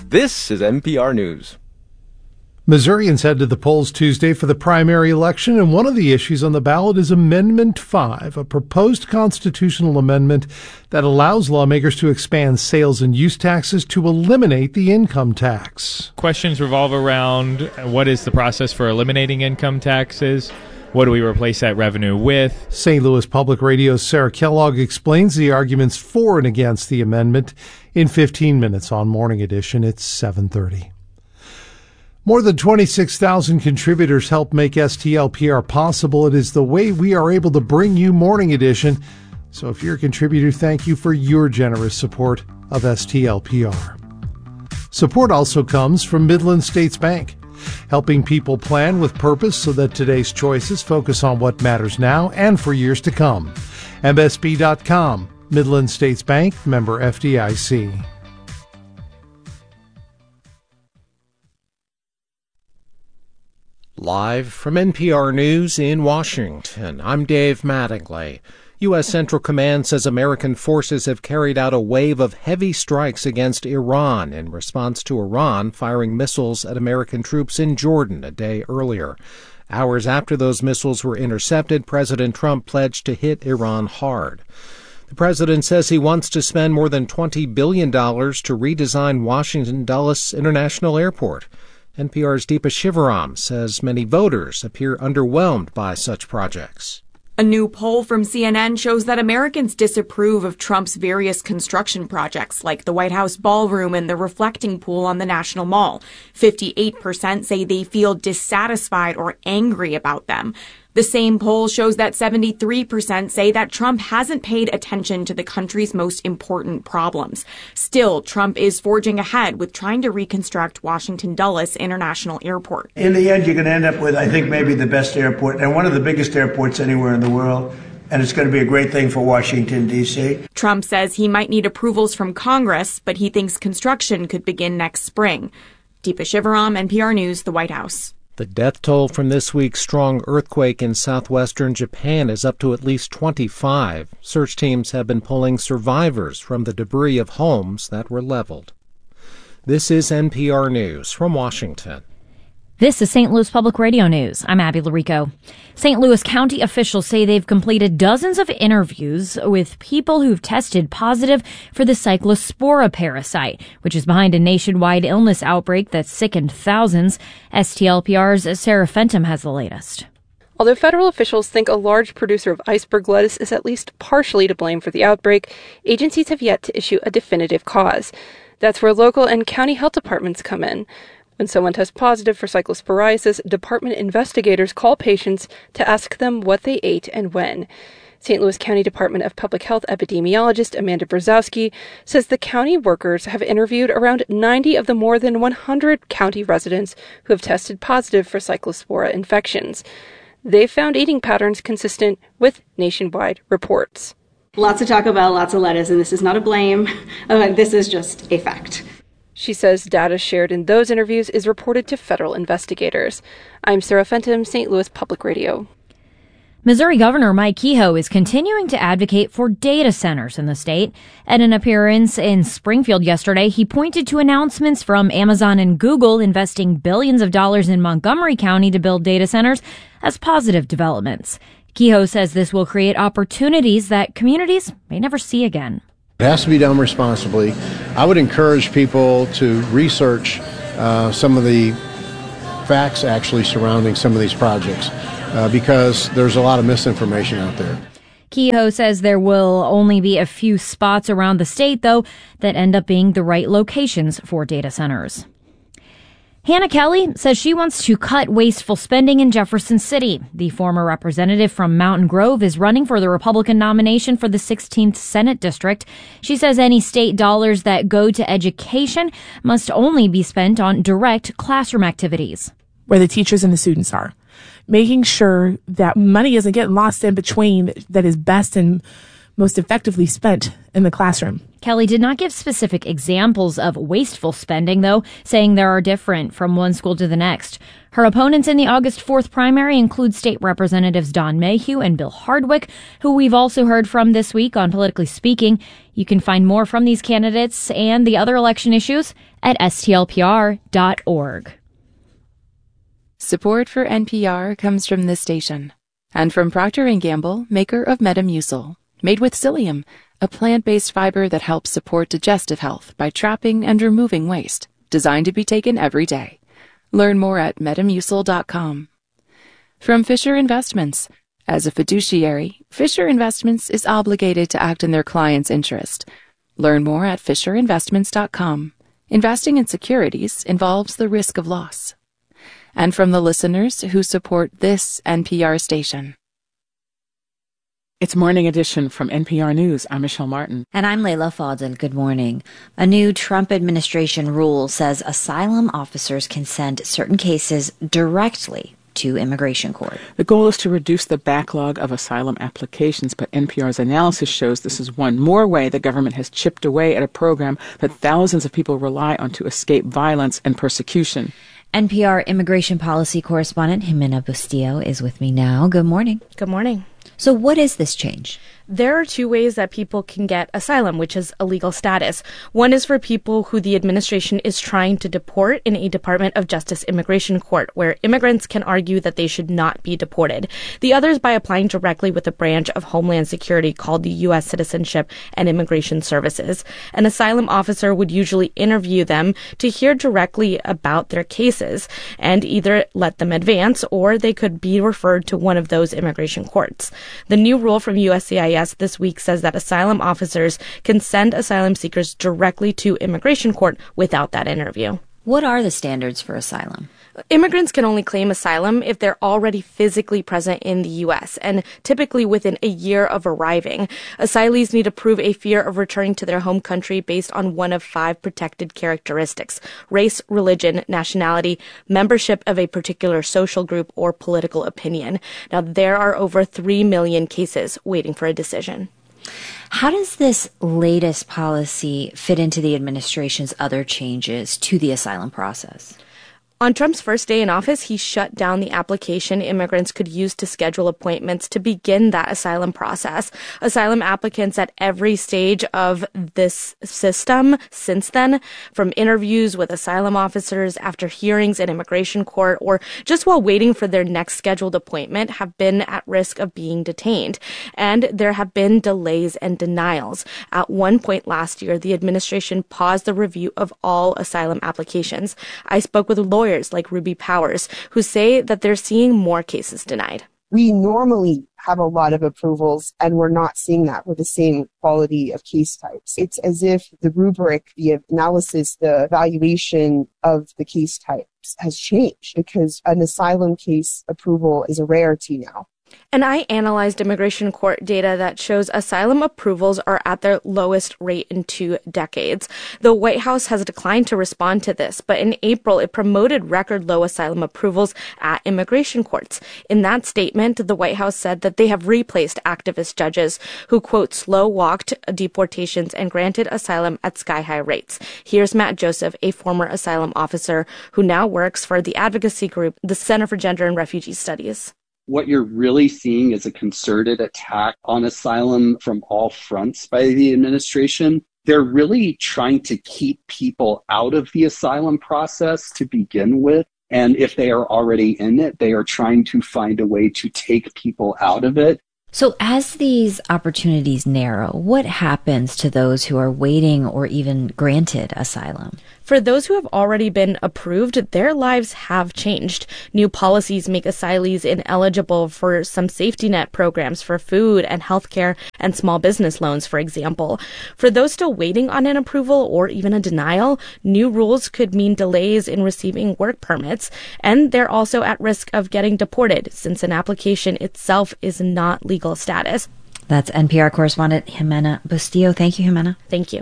This is NPR News. Missourians head to the polls Tuesday for the primary election, and one of the issues on the ballot is Amendment 5, a proposed constitutional amendment that allows lawmakers to expand sales and use taxes to eliminate the income tax. Questions revolve around what is the process for eliminating income taxes? What do we replace that revenue with? St. Louis Public Radio's Sarah Kellogg explains the arguments for and against the amendment in 15 minutes on Morning Edition. It's 7:30. More than 26,000 contributors help make STLPR possible. It is the way we are able to bring you Morning Edition. So if you're a contributor, thank you for your generous support of STLPR. Support also comes from Midland States Bank, helping people plan with purpose so that today's choices focus on what matters now and for years to come. MSB.com, Midland States Bank, member FDIC. Live from NPR News in Washington, I'm Dave Mattingly. U.S. Central Command says American forces have carried out a wave of heavy strikes against Iran in response to Iran firing missiles at American troops in Jordan a day earlier. Hours after those missiles were intercepted, President Trump pledged to hit Iran hard. The president says he wants to spend more than $20 billion to redesign Washington Dulles International Airport. NPR's Deepa Shivaram says many voters appear underwhelmed by such projects. A new poll from CNN shows that Americans disapprove of Trump's various construction projects, like the White House ballroom and the reflecting pool on the National Mall. 58% say they feel dissatisfied or angry about them. The same poll shows that 73% say that Trump hasn't paid attention to the country's most important problems. Still, Trump is forging ahead with trying to reconstruct Washington Dulles International Airport. In the end, you're going to end up with, I think, maybe the best airport and one of the biggest airports anywhere in the world. And it's going to be a great thing for Washington, D.C. Trump says he might need approvals from Congress, but he thinks construction could begin next spring. Deepa Shivaram, NPR News, the White House. The death toll from this week's strong earthquake in southwestern Japan is up to at least 25. Search teams have been pulling survivors from the debris of homes that were leveled. This is NPR News from Washington. This is St. Louis Public Radio News. I'm Abby Larico. St. Louis County officials say they've completed dozens of interviews with people who've tested positive for the Cyclospora parasite, which is behind a nationwide illness outbreak that's sickened thousands. STLPR's Sarah Fenton has the latest. Although federal officials think a large producer of iceberg lettuce is at least partially to blame for the outbreak, agencies have yet to issue a definitive cause. That's where local and county health departments come in. When someone tests positive for cyclosporiasis, department investigators call patients to ask them what they ate and when. St. Louis County Department of Public Health epidemiologist Amanda Brzezowski says the county workers have interviewed around 90 of the more than 100 county residents who have tested positive for cyclospora infections. They've found eating patterns consistent with nationwide reports. Lots of Taco Bell, lots of lettuce, and this is not a blame. This is just a fact. She says data shared in those interviews is reported to federal investigators. I'm Sarah Fenton, St. Louis Public Radio. Missouri Governor Mike Kehoe is continuing to advocate for data centers in the state. At an appearance in Springfield yesterday, he pointed to announcements from Amazon and Google investing billions of dollars in Montgomery County to build data centers as positive developments. Kehoe says this will create opportunities that communities may never see again. It has to be done responsibly. I would encourage people to research some of the facts actually surrounding some of these projects because there's a lot of misinformation out there. Kehoe says there will only be a few spots around the state, though, that end up being the right locations for data centers. Hannah Kelly says she wants to cut wasteful spending in Jefferson City. The former representative from Mountain Grove is running for the Republican nomination for the 16th Senate District. She says any state dollars that go to education must only be spent on direct classroom activities. Where the teachers and the students are. Making sure that money isn't getting lost in between that is best and most effectively spent in the classroom. Kelly did not give specific examples of wasteful spending, though, saying there are different from one school to the next. Her opponents in the August 4th primary include State Representatives Don Mayhew and Bill Hardwick, who we've also heard from this week on Politically Speaking. You can find more from these candidates and the other election issues at stlpr.org. Support for NPR comes from this station and from Procter & Gamble, maker of Metamucil, made with psyllium, a plant-based fiber that helps support digestive health by trapping and removing waste, designed to be taken every day. Learn more at metamucil.com. From Fisher Investments. As a fiduciary, Fisher Investments is obligated to act in their client's interest. Learn more at fisherinvestments.com. Investing in securities involves the risk of loss. And from the listeners who support this NPR station. It's Morning Edition from NPR News. I'm Michelle Martin. And I'm Layla Fadel. Good morning. A new Trump administration rule says asylum officers can send certain cases directly to immigration court. The goal is to reduce the backlog of asylum applications, but NPR's analysis shows this is one more way the government has chipped away at a program that thousands of people rely on to escape violence and persecution. NPR immigration policy correspondent Jimena Bustillo is with me now. Good morning. Good morning. So what is this change? There are two ways that people can get asylum, which is a legal status. One is for people who the administration is trying to deport in a Department of Justice immigration court, where immigrants can argue that they should not be deported. The other is by applying directly with a branch of Homeland Security called the U.S. Citizenship and Immigration Services. An asylum officer would usually interview them to hear directly about their cases and either let them advance or they could be referred to one of those immigration courts. The new rule from USCIS this week says that asylum officers can send asylum seekers directly to immigration court without that interview. What are the standards for asylum? Immigrants can only claim asylum if they're already physically present in the U.S., and typically within a year of arriving. Asylees need to prove a fear of returning to their home country based on one of 5 protected characteristics: race, religion, nationality, membership of a particular social group, or political opinion. Now, there are over 3 million cases waiting for a decision. How does this latest policy fit into the administration's other changes to the asylum process? On Trump's first day in office, he shut down the application immigrants could use to schedule appointments to begin that asylum process. Asylum applicants at every stage of this system since then, from interviews with asylum officers, after hearings in immigration court, or just while waiting for their next scheduled appointment, have been at risk of being detained. And there have been delays and denials. At one point last year, the administration paused the review of all asylum applications. I spoke with lawyers like Ruby Powers, who say that they're seeing more cases denied. We normally have a lot of approvals, and we're not seeing that with the same quality of case types. It's as if the rubric, the analysis, the evaluation of the case types has changed, because an asylum case approval is a rarity now. And I analyzed immigration court data that shows asylum approvals are at their lowest rate in 2 decades. The White House has declined to respond to this, but in April, it promoted record low asylum approvals at immigration courts. In that statement, the White House said that they have replaced activist judges who, quote, slow-walked deportations and granted asylum at sky-high rates. Here's Matt Joseph, a former asylum officer who now works for the advocacy group, the Center for Gender and Refugee Studies. What you're really seeing is a concerted attack on asylum from all fronts by the administration. They're really trying to keep people out of the asylum process to begin with. And if they are already in it, they are trying to find a way to take people out of it. So as these opportunities narrow, what happens to those who are waiting or even granted asylum? For those who have already been approved, their lives have changed. New policies make asylees ineligible for some safety net programs for food and healthcare and small business loans, for example. For those still waiting on an approval or even a denial, new rules could mean delays in receiving work permits, and they're also at risk of getting deported since an application itself is not legal status. That's NPR correspondent Jimena Bustillo. Thank you, Jimena. Thank you.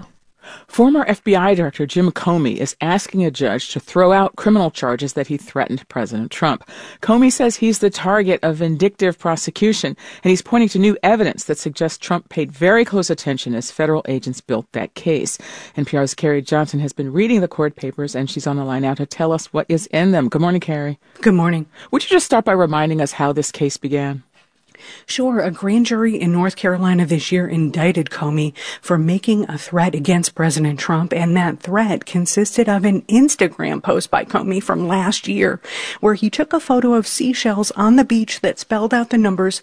Former FBI Director Jim Comey is asking a judge to throw out criminal charges that he threatened President Trump. Comey says he's the target of vindictive prosecution, and he's pointing to new evidence that suggests Trump paid very close attention as federal agents built that case. NPR's Carrie Johnson has been reading the court papers, and she's on the line now to tell us what is in them. Good morning, Carrie. Good morning. Would you just start by reminding us how this case began? Sure. A grand jury in North Carolina this year indicted Comey for making a threat against President Trump, and that threat consisted of an Instagram post by Comey from last year where he took a photo of seashells on the beach that spelled out the numbers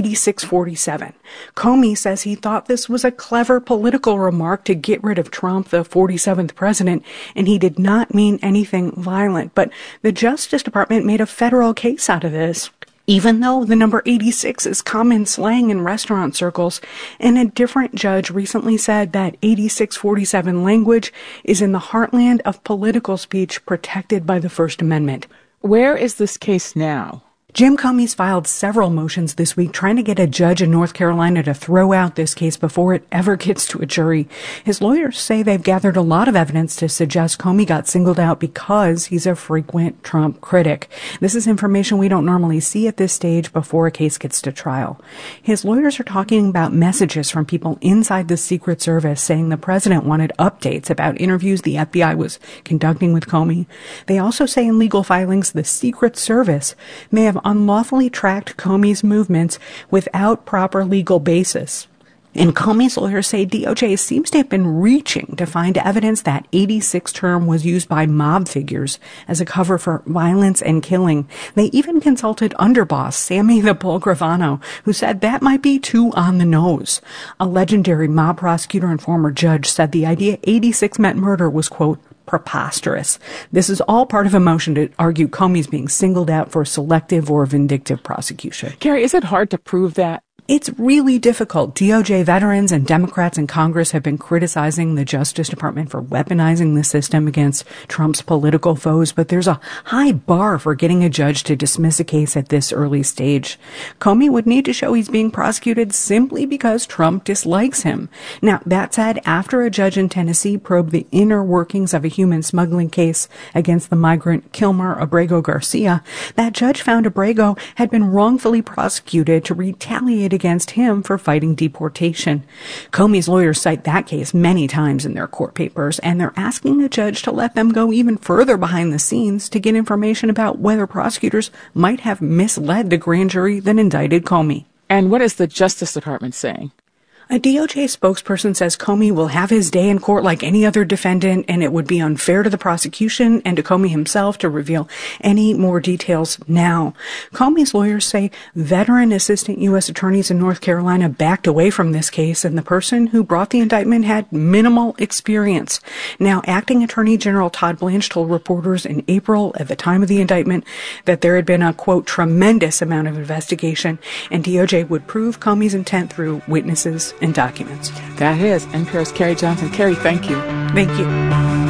8647. Comey says he thought this was a clever political remark to get rid of Trump, the 47th president, and he did not mean anything violent. But the Justice Department made a federal case out of this, even though the number 86 is common slang in restaurant circles, and a different judge recently said that 8647 language is in the heartland of political speech protected by the First Amendment. Where is this case now? Jim Comey's filed several motions this week trying to get a judge in North Carolina to throw out this case before it ever gets to a jury. His lawyers say they've gathered a lot of evidence to suggest Comey got singled out because he's a frequent Trump critic. This is information we don't normally see at this stage before a case gets to trial. His lawyers are talking about messages from people inside the Secret Service saying the president wanted updates about interviews the FBI was conducting with Comey. They also say in legal filings the Secret Service may have unlawfully tracked Comey's movements without proper legal basis. And Comey's lawyers say DOJ seems to have been reaching to find evidence that 86 term was used by mob figures as a cover for violence and killing. They even consulted underboss Sammy the Bull Gravano, who said that might be too on the nose. A legendary mob prosecutor and former judge said the idea 86 meant murder was, quote, preposterous. This is all part of a motion to argue Comey's being singled out for selective or vindictive prosecution. Carrie, is it hard to prove that? It's really difficult. DOJ veterans and Democrats in Congress have been criticizing the Justice Department for weaponizing the system against Trump's political foes, but there's a high bar for getting a judge to dismiss a case at this early stage. Comey would need to show he's being prosecuted simply because Trump dislikes him. Now, that said, after a judge in Tennessee probed the inner workings of a human smuggling case against the migrant Kilmar Abrego Garcia, that judge found Abrego had been wrongfully prosecuted to retaliate against him for fighting deportation. Comey's lawyers cite that case many times in their court papers, and they're asking a judge to let them go even further behind the scenes to get information about whether prosecutors might have misled the grand jury that indicted Comey. And what is the Justice Department saying? A DOJ spokesperson says Comey will have his day in court like any other defendant, and it would be unfair to the prosecution and to Comey himself to reveal any more details now. Comey's lawyers say veteran assistant U.S. attorneys in North Carolina backed away from this case, and the person who brought the indictment had minimal experience. Now, Acting Attorney General Todd Blanche told reporters in April at the time of the indictment that there had been a, quote, tremendous amount of investigation, and DOJ would prove Comey's intent through witnesses and documents. That is NPR's Carrie Johnson. Carrie, thank you. Thank you.